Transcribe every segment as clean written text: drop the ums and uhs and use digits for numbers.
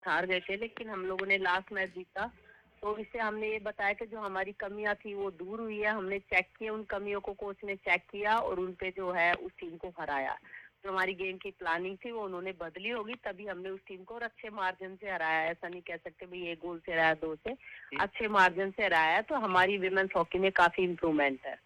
हार गए थे, लेकिन हम लोगों ने लास्ट मैच जीता। तो इससे हमने ये बताया कि जो हमारी कमियां थी वो दूर हुई है। हमने चेक किया उन कमियों को, कोच ने चेक किया और उन पे जो है उस टीम को हराया। जो हमारी गेम की प्लानिंग थी वो उन्होंने बदली होगी, तभी हमने उस टीम को और अच्छे मार्जिन से हराया। ऐसा नहीं कह सकते भाई 1 गोल से हराया, 2 से, अच्छे मार्जिन से हराया। तो हमारी विमेंस हॉकी में काफी इम्प्रूवमेंट है।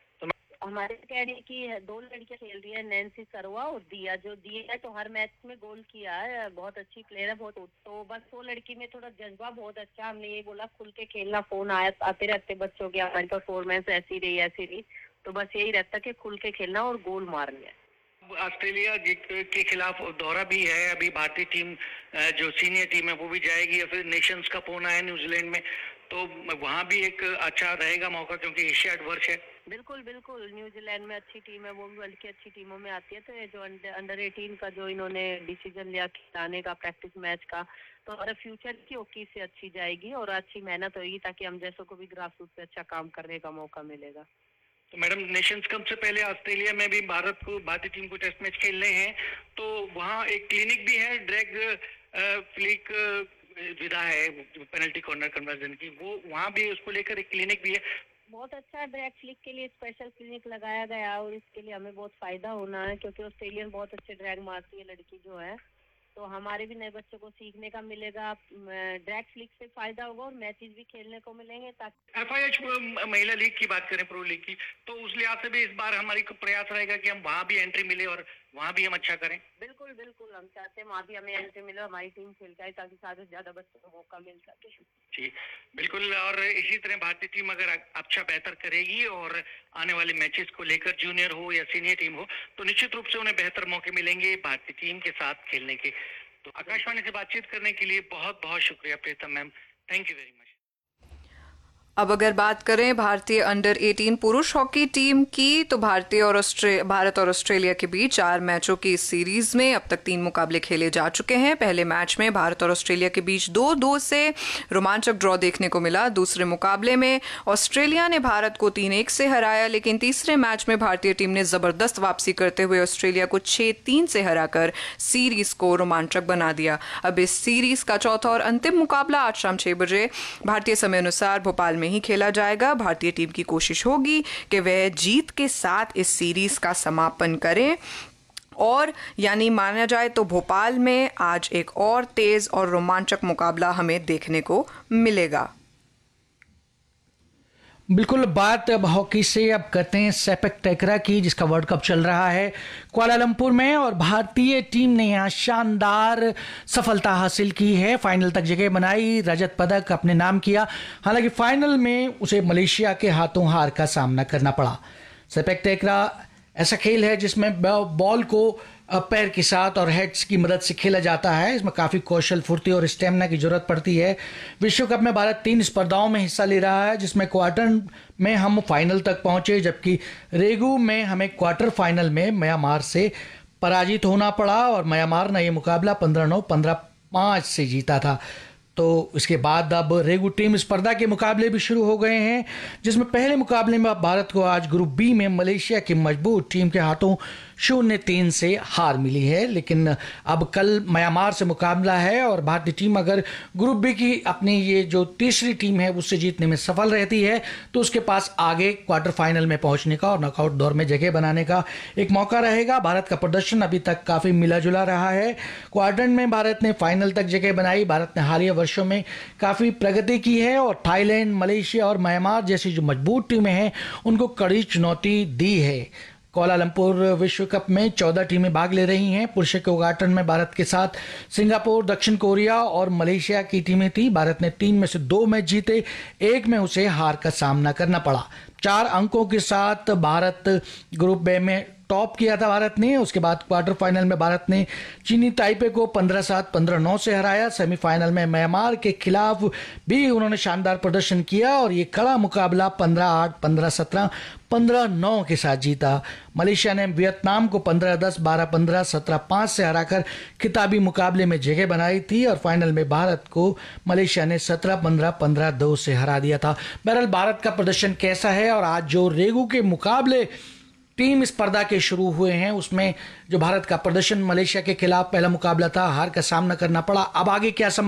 हमारे अकेडमी की 2 लड़कियां खेल रही है, नैन्सी सरवा और दिया। जो दिया है तो हर मैच में गोल किया है, बहुत अच्छी प्लेयर है, बहुत। तो बस वो लड़की में थोड़ा जज्बा बहुत अच्छा। हमने ये बोला खुल के खेलना, फोन आते रहते बच्चों के, हमारी परफॉर्मेंस ऐसी रही ऐसी रही, तो बस यही रहता कि खुल के खेलना और गोल मारने है। ऑस्ट्रेलिया के खिलाफ दौरा भी है, अभी भारतीय टीम जो सीनियर टीम है वो भी जाएगी, या फिर नेशंस कप होना है न्यूजीलैंड में, तो वहाँ भी एक अच्छा रहेगा मौका, क्योंकि एशियाड वर्ष है। बिल्कुल बिल्कुल, न्यूजीलैंड में अच्छी टीम है, वो भी वर्ल्ड की अच्छी टीमों में आती है। तो ये जो अंडर 18 का जो इन्होंने डिसीजन लिया खिलाने का प्रैक्टिस मैच का, तो हमारे फ्यूचर की हॉकी से अच्छी जाएगी और अच्छी मेहनत होगी, ताकि हम जैसों को भी ग्रास रूट पे अच्छा काम करने का मौका मिलेगा। तो मैडम, नेशंस कप से पहले ऑस्ट्रेलिया में भी भारतीय टीम को टेस्ट मैच खेलने हैं, तो वहाँ एक क्लिनिक भी है, ड्रैग फ्लिक विधा है पेनल्टी कॉर्नर कन्वर्जन की, वो वहाँ भी उसको लेकर एक क्लिनिक भी है। बहुत अच्छा, ड्रैग फ्लिक के लिए स्पेशल क्लिनिक लगाया गया और इसके लिए हमें बहुत फायदा होना है, क्योंकि ऑस्ट्रेलियन बहुत अच्छे ड्रैग मारती है लड़की जो है। तो हमारे भी नए बच्चों को सीखने का मिलेगा, ड्रैग फ्लिक से फायदा होगा और मैचेस भी खेलने को मिलेंगे। ताकि FIH महिला लीग की बात करें, प्रो लीग की, तो उस लिहाज से भी इस बार हमारी प्रयास रहेगा कि हम वहाँ भी एंट्री मिले और वहाँ भी हम अच्छा करें। बिल्कुल बिल्कुल, हम चाहते हैं वहाँ भी हमें एंट्री मिले, हमारी टीम खेल जाए, ताकि ज्यादा से ज्यादा बच्चों को मौका मिल सके। जी बिल्कुल, और इसी तरह भारतीय टीम अगर अच्छा बेहतर करेगी और आने वाले मैचेस को लेकर जूनियर हो या सीनियर टीम हो, तो निश्चित रूप से उन्हें बेहतर मौके मिलेंगे भारतीय टीम के साथ खेलने के। तो आकाशवाणी से बातचीत करने के लिए बहुत बहुत शुक्रिया प्रीतम ma'am, thank you very much. अब अगर बात करें भारतीय अंडर 18 पुरुष हॉकी टीम की, तो भारत और ऑस्ट्रेलिया के बीच 4 मैचों की इस सीरीज में अब तक 3 मुकाबले खेले जा चुके हैं। पहले मैच में भारत और ऑस्ट्रेलिया के बीच 2-2 से रोमांचक ड्रॉ देखने को मिला। दूसरे मुकाबले में ऑस्ट्रेलिया ने भारत को 3-1 से हराया, लेकिन तीसरे मैच में भारतीय टीम ने जबरदस्त वापसी करते हुए ऑस्ट्रेलिया को 6-3 से हराकर सीरीज को रोमांचक बना दिया। अब इस सीरीज का चौथा और अंतिम मुकाबला आज शाम 6 बजे भारतीय समय अनुसार भोपाल में ही खेला जाएगा। भारतीय टीम की कोशिश होगी कि वह जीत के साथ इस सीरीज का समापन करें, और यानी माना जाए तो भोपाल में आज एक और तेज और रोमांचक मुकाबला हमें देखने को मिलेगा। बिल्कुल, बात अब हॉकी से अब करते हैं सैपक टैकरा की, जिसका वर्ल्ड कप चल रहा है कुआलालंपुर में, और भारतीय टीम ने यहाँ शानदार सफलता हासिल की है, फाइनल तक जगह बनाई, रजत पदक अपने नाम किया। हालांकि फाइनल में उसे मलेशिया के हाथों हार का सामना करना पड़ा। सैपक टैकरा ऐसा खेल है जिसमें बॉल को पैर के साथ और हेड्स की मदद से खेला जाता है। इसमें काफ़ी कौशल, फुर्ती और स्टेमिना की जरूरत पड़ती है। विश्व कप में भारत 3 स्पर्धाओं में हिस्सा ले रहा है, जिसमें क्वार्टर में हम फाइनल तक पहुंचे, जबकि रेगू में हमें क्वार्टर फाइनल में म्यांमार से पराजित होना पड़ा और म्यांमार ने यह मुकाबला 15-9, 15-5 से जीता था। तो इसके बाद अब रेगू टीम स्पर्धा के मुकाबले भी शुरू हो गए हैं, जिसमें पहले मुकाबले में भारत को आज ग्रुप बी में मलेशिया की मजबूत टीम के हाथों 0-3 से हार मिली है। लेकिन अब कल म्यांमार से मुकाबला है और भारतीय टीम अगर ग्रुप बी की अपनी ये जो तीसरी टीम है उससे जीतने में सफल रहती है, तो उसके पास आगे क्वार्टर फाइनल में पहुंचने का और नॉकआउट दौर में जगह बनाने का एक मौका रहेगा। भारत का प्रदर्शन अभी तक काफ़ी मिला जुला रहा है। क्वार्टर में भारत ने फाइनल तक जगह बनाई। भारत ने हालिया वर्षों में काफ़ी प्रगति की है और थाईलैंड, मलेशिया और म्यांमार जैसी जो मजबूत टीमें हैं उनको कड़ी चुनौती दी है। कुआलालंपुर विश्व कप में 14 टीमें भाग ले रही हैं। पुरुषों के उद्घाटन में भारत के साथ सिंगापुर, दक्षिण कोरिया और मलेशिया की टीमें थी। भारत ने 3 में से 2 मैच जीते, 1 में उसे हार का सामना करना पड़ा। 4 अंकों के साथ भारत ग्रुप बी में टॉप किया था भारत ने। उसके बाद क्वार्टर फाइनल में भारत ने चीनी ताइपे को 15-7, 15-9 से हराया। सेमीफाइनल में म्यांमार के खिलाफ भी उन्होंने शानदार प्रदर्शन किया और ये कड़ा मुकाबला 15-8, 15-17, 15-9 के साथ जीता। मलेशिया ने वियतनाम को 15-10, 12-15, 17-5 से हराकर खिताबी मुकाबले में जगह बनाई थी और फाइनल में भारत को मलेशिया ने 17-15, 15-2 से हरा दिया था। बहरहाल भारत का प्रदर्शन कैसा है और आज जो रेगू के मुकाबले टीम स्पर्धा के शुरू हुए हैं उसमें जो भारत का प्रदर्शन मलेशिया के खिलाफ पहला मुकाबला था, हार का सामना करना पड़ा। अब आगे क्या